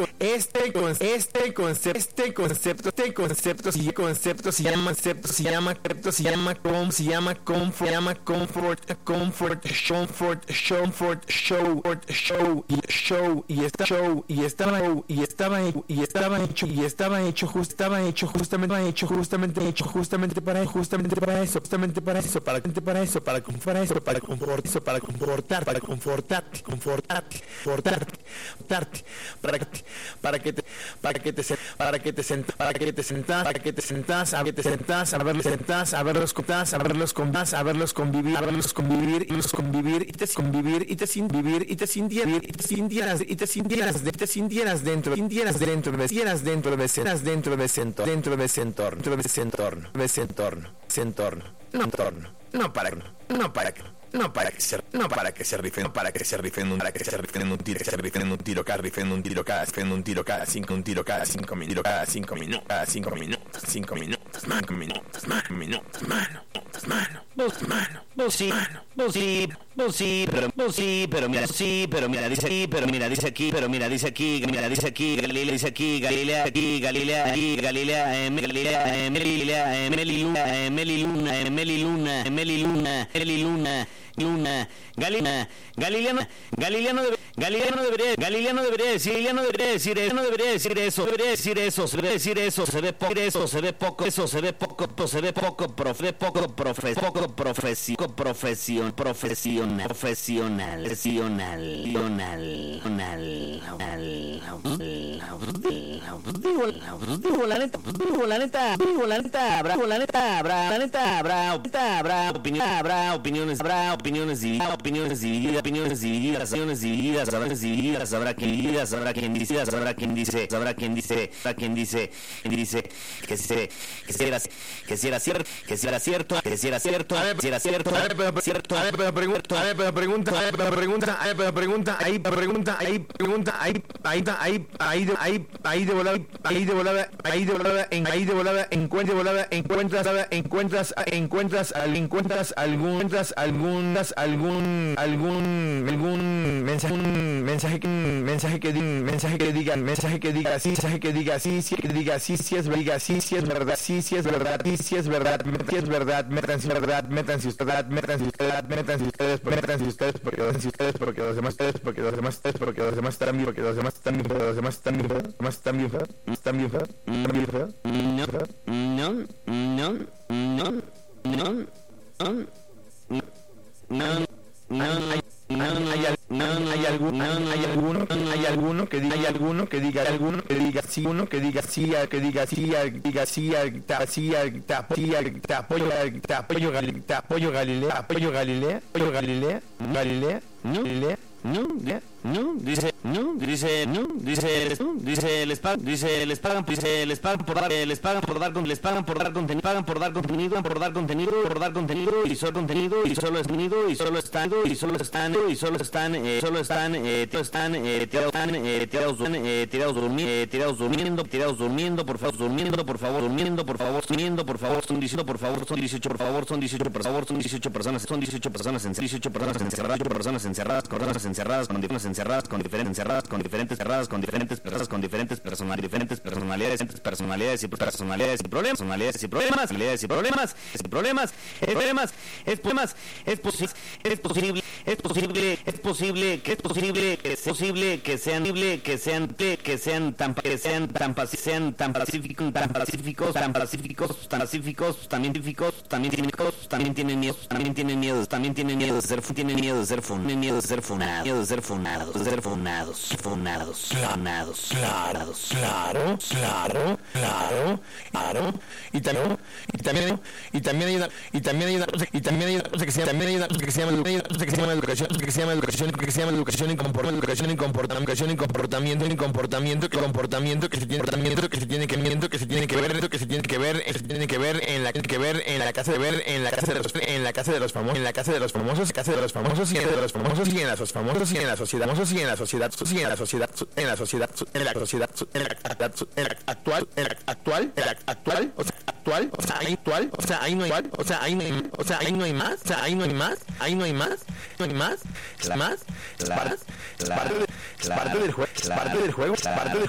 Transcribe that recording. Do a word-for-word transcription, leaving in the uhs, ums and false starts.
este con este concepto este concepto este concepto si concepto se llama concepto se llama concepto se llama com se llama comfort se llama comfort comfort comfort comfort show show y show y esta show y estaba y estaba y estaba hecho y estaba hecho just estaba hecho justamente hecho justamente hecho justamente para justamente para eso justamente para eso para para eso para confortar eso para confortar para confortar para confortarte confortarte confortarte para que para que te para que te para que te sentas para que te sentas para que te sentas a que te sentas a verlos sentas a verlos contás a verlos contás a verlos convivir a verlos convivir y los convivir y te convivir y te sin vivir y te sintieras y te sintieras y te sintieras de te sintieras dentro sintieras dentro de sintieras dentro de sintieras dentro de ese entorno dentro de ese entorno dentro de ese entorno de ese entorno ese entorno no entorno no para no para que no para que se no para que se rifen no para que se rifen un para que se rifen un tiro que se rifen un tiro cada rifen un tiro cada rifen un tiro cada cinco un tiro cada cinco minutos cada cinco minutos cada cinco minutos cinco minutos mano minutos mano minutos mano mano vos mano vos sí vos sí vos sí pero vos sí pero mira sí pero mira dice aquí pero mira dice aquí pero mira dice aquí mira dice aquí Galilea dice aquí Galilea aquí Galilea aquí Galilea Galilea Galilea Meliluna Meliluna Meliluna Meliluna Meliluna Luna, Galilea, Galilea, Galilea no debe, Galilea no debería, Galilea no debería decir, Galilea no debería decir eso, no debería decir eso, debería decir eso, se debería decir eso, se ve poco, eso, se ve poco, eso, se ve poco, se ve poco, profe, poco, profe, poco, profesión, profesión, profesional, profesional, profesional, digo la neta, digo la neta, digo la neta, habrá, la neta, habrá, la neta, habrá, habrá opinión, habrá opiniones, habrá opiniones divididas, opiniones divididas, opiniones divididas, opiniones divididas, habrá divididas, habrá quien divididas, habrá quien dice, habrá quien dice, habrá quien dice, habrá quien dice, quien dice que se que si era que si era cierto, que si era cierto, que si era cierto, que si era cierto, cierto, a ver, pero pregunta, a ver, pero pregunta, a ver, pero pregunta, a ver, pero pregunta, ahí pregunta, ahí pregunta, ahí ahí ahí ahí ahí ahí de volada, ahí de volada, ahí de volada, en ahí de volada, encuentra volada, encuentras encuentras encuentras encuentras algún algún algún algún algún mensaje un mensaje que mensaje que diga mensaje que diga mensaje que diga sí mensaje que diga sí sí que diga sí sí es verdad sí sí es verdad sí sí es verdad sí sí es verdad sí es verdad métanse verdad métanse ustedes métanse ustedes métanse ustedes métanse ustedes porque los ustedes porque los demás ustedes porque los demás ustedes porque los demás están bien porque los demás están bien los demás están bien los demás están bien están bien están bien no no no no no no no hay hay hay alguno hay alguno hay alguno que diga hay alguno que diga alguno que diga sí uno que diga sí que diga sí diga sí te apoyo te apoyo te apoyo te apoyo Galilea apoyo Galilea apoyo Galilea Galilea Galilea no no dice no dice no dice no dice les pagan dice les pagan dice les pagan por dar les pagan por dar les pagan por dar contenido pagan por dar contenido por dar contenido por dar contenido y solo contenido y solo es contenido y solo están y solo están y solo están solo están están están tirados tirados durmiendo tirados durmiendo tirados durmiendo por favor durmiendo por favor durmiendo por favor durmiendo por favor son dieciocho por favor son dieciocho por favor son dieciocho por favor son dieciocho personas son dieciocho personas en dieciocho personas encerradas personas encerradas personas encerradas con diferentes encerradas con diferentes encerradas con diferentes cerradas con diferentes personas con diferentes personalidades diferentes personalidades personalidades y personalidades y problemas personalidades y problemas personalidades y problemas y problemas problemas es problemas es posible es posible es posible es posible que es posible que es posible que sean que sean que sean tan que sean tan sean tan pacíficos tan pacíficos tan pacíficos tan pacíficos también pacíficos también tienen también tienen miedo también tienen miedo también tienen miedo de ser tienen miedo de ser tienen miedo de ser funados miedo de ser funados de ser funados funados funados claro claro claro claro claro y también y también y también hay y también hay y también hay otra que se llama también hay otra que se llama que se llama educación que se llama educación que se llama educación y comportamiento educación y comportamiento y comportamiento y comportamiento que comportamiento que se tiene comportamiento que se tiene que miento que se tiene que ver que se tiene que ver se tiene que ver en la que ver en la casa de ver en la casa de los en la casa de los famosos en la casa de los famosos casa de los famosos y de los famosos y en la famosos y en la sociedad famosos y en la sociedad y en la sociedad en la sociedad en la sociedad en la actual en la actual en la actual o sea actual o sea actual o sea ahí no hay o sea ahí no hay o sea ahí no hay más o sea ahí no hay más ahí no hay más no hay más más parte parte del juego parte del juego parte del